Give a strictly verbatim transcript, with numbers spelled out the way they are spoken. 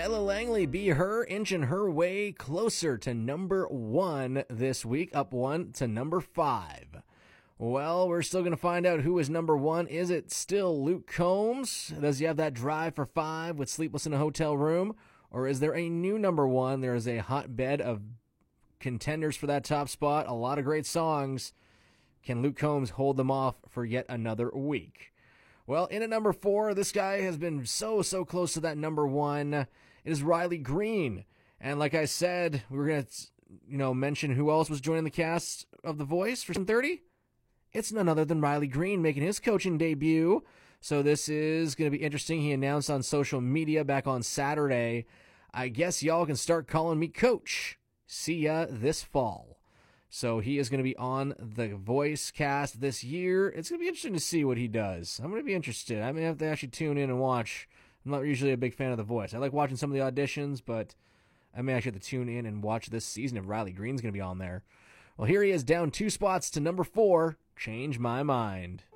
Ella Langley, Be Her, inching her way closer to number one this week, up one to number five. Well, we're still going to find out who is number one. Is it still Luke Combs? Does he have that drive for five with Sleepless in a Hotel Room? Or is there a new number one? There is a hotbed of contenders for that top spot. A lot of great songs. Can Luke Combs hold them off for yet another week? Well, in at number four, this guy has been so, so close to that number one. It is Riley Green. And like I said, we were going to, you know, mention who else was joining the cast of The Voice for season thirty. It's none other than Riley Green making his coaching debut. So this is going to be interesting. He announced on social media back on Saturday, I guess y'all can start calling me coach. See ya this fall. So he is going to be on the Voice cast this year. It's going to be interesting to see what he does. I'm going to be interested. I may have to actually tune in and watch. I'm not usually a big fan of The Voice. I like watching some of the auditions, but I may actually have to tune in and watch this season if Riley Green's going to be on there. Well, here he is down two spots to number four, Change My Mind.